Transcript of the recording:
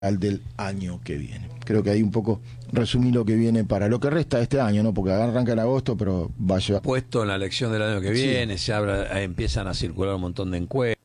al del año que viene. Creo que ahí un poco resumí lo que viene para lo que resta de este año, ¿no? Porque arranca en agosto, pero va a llevar... Puesto en la elección del año que Sí. viene, se habla, empiezan a circular un montón de encuestas.